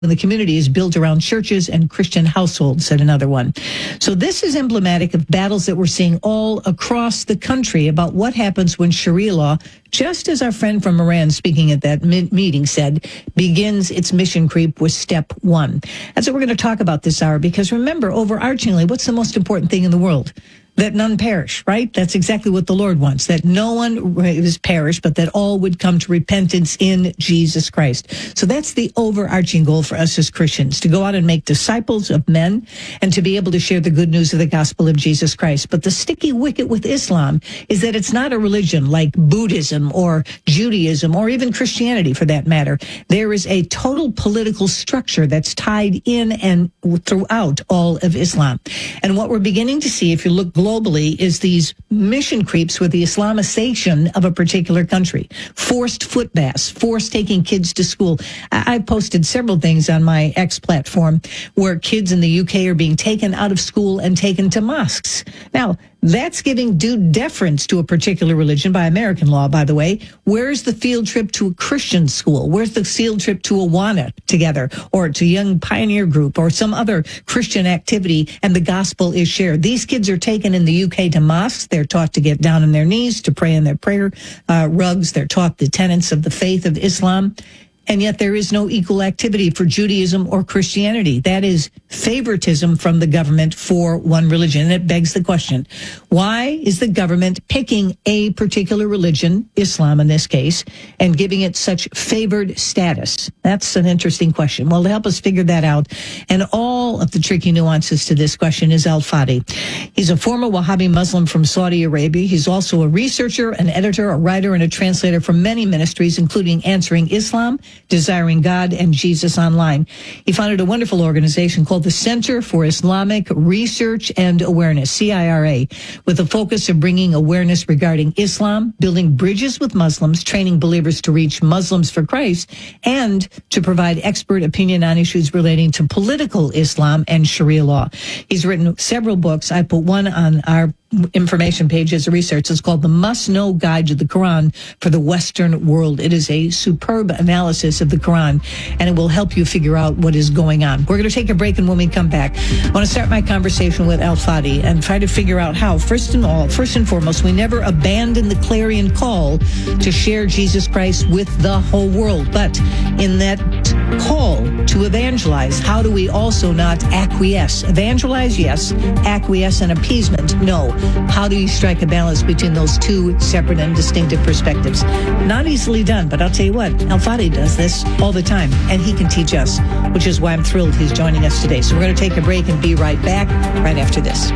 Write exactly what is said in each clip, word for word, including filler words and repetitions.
when the community is built around churches and Christian households, said another one. So this is emblematic of battles that we're seeing all across the country about what happens when Sharia law, just as our friend from Iran speaking at that meeting said, begins its mission creep with step one. That's what we're going to talk about this hour, because remember, overarchingly, what's the most important thing in the world? That none perish, right? That's exactly what the Lord wants, that no one is perish, but that all would come to repentance in Jesus Christ. So that's the overarching goal for us as Christians, to go out and make disciples of men and to be able to share the good news of the gospel of Jesus Christ. But the sticky wicket with Islam is that it's not a religion like Buddhism or Judaism or even Christianity for that matter. There is a total political structure that's tied in and throughout all of Islam. And what we're beginning to see, if you look globally, is these mission creeps with the Islamization of a particular country. Forced foot baths, forced taking kids to school. I- I've posted several things on my X platform where kids in the U K are being taken out of school and taken to mosques. Now, that's giving due deference to a particular religion by American law, by the way. Where's the field trip to a Christian school? Where's the field trip to Awana together, or to Young Pioneer Group, or some other Christian activity, and the gospel is shared? These kids are taken in the U K to mosques. They're taught to get down on their knees, to pray in their prayer uh, rugs. They're taught the tenets of the faith of Islam. And yet there is no equal activity for Judaism or Christianity. That is favoritism from the government for one religion. And it begs the question, why is the government picking a particular religion, Islam in this case, and giving it such favored status? That's an interesting question. Well, to help us figure that out and all of the tricky nuances to this question is Al-Fadi. He's a former Wahhabi Muslim from Saudi Arabia. He's also a researcher, an editor, a writer, and a translator for many ministries, including Answering Islam, Desiring God, and Jesus Online. He founded a wonderful organization called the Center for Islamic Research and Awareness, C I R A, with a focus of bringing awareness regarding Islam, building bridges with Muslims, training believers to reach Muslims for Christ, and to provide expert opinion on issues relating to political Islam and Sharia law. He's written several books. I put one on our information page as a research. It's called The Must-Know Guide to the Quran for the Western World. It is a superb analysis of the Quran, and it will help you figure out what is going on. We're going to take a break, and when we come back, I want to start my conversation with Al-Fadi and try to figure out how, first and all, first and foremost, we never abandon the clarion call to share Jesus Christ with the whole world. But in that call to evangelize, how do we also not acquiesce? Evangelize, yes. Acquiesce and appeasement, no. How do you strike a balance between those two separate and distinctive perspectives? Not easily done, but I'll tell you what, Al-Fadi does this all the time, and he can teach us, which is why I'm thrilled he's joining us today. So we're going to take a break and be right back right after this.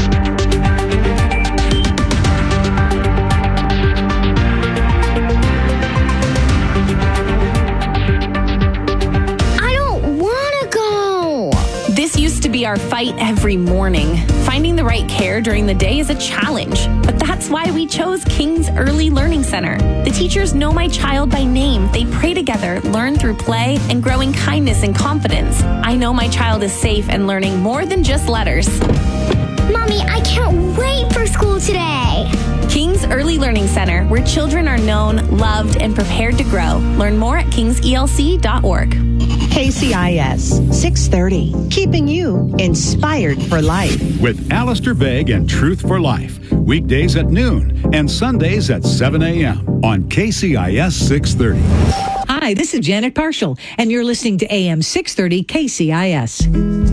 Be our fight every morning. Finding the right care during the day is a challenge, but that's why we chose King's Early Learning Center. The teachers know my child by name. They pray together, learn through play, and grow in kindness and confidence. I know my child is safe and learning more than just letters. Mommy, I can't wait for school today. King's Early Learning Center, where children are known, loved, and prepared to grow. Learn more at kings e l c dot org. K C I S six thirty, keeping you inspired for life. With Alistair Begg and Truth for Life, weekdays at noon and Sundays at seven a.m. on K C I S six thirty. Hi, this is Janet Parshall, and you're listening to A M six thirty K C I S.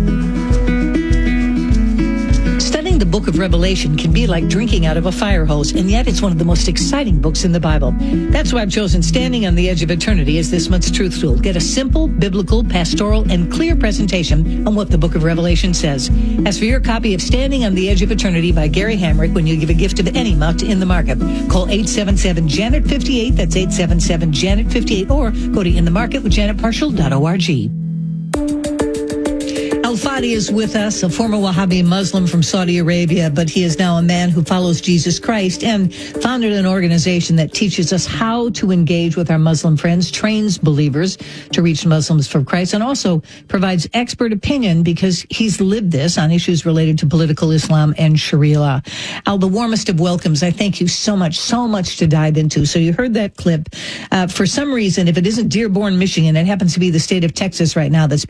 The book of Revelation can be like drinking out of a fire hose, and yet it's one of the most exciting books in the Bible. That's why I've chosen Standing on the Edge of Eternity as this month's truth tool. Get a simple, biblical, pastoral, and clear presentation on what the book of Revelation says. As for your copy of Standing on the Edge of Eternity by Gary Hamrick, when you give a gift of any amount in the market, call eight seven seven, Janet fifty-eight. That's eight seven seven, Janet fifty-eight, or go to in the market with janet parshall dot org. Al Fadi is with us, a former Wahhabi Muslim from Saudi Arabia, but he is now a man who follows Jesus Christ and founded an organization that teaches us how to engage with our Muslim friends, trains believers to reach Muslims for Christ, and also provides expert opinion because he's lived this on issues related to political Islam and Sharia law. Al, the warmest of welcomes. I thank you so much, so much to dive into. So you heard that clip. Uh, for some reason, if it isn't Dearborn, Michigan, it happens to be the state of Texas right now that's